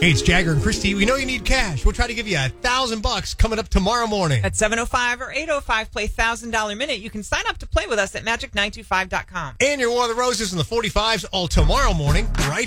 Hey, it's Jagger and Christy. We know you need cash. We'll try to give you $1,000 coming up tomorrow morning. At 7:05 or 8:05, play $1,000 minute. You can sign up to play with us at magic925.com. And your War of the Roses in the 45s all tomorrow morning, right